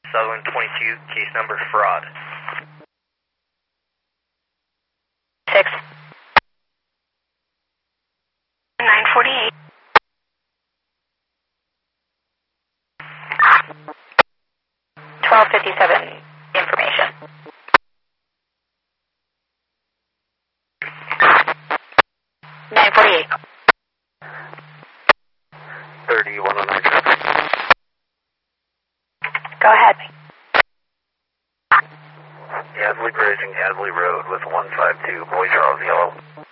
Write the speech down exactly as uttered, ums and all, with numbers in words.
Sutherland twenty-two, case number fraud. Six. nine forty-eight. twelve fifty-seven information. nine forty-eight. thirty-one oh nine. Go ahead. Hadley Bridge and Hadley Road with one five two, Boy Charles Yellow.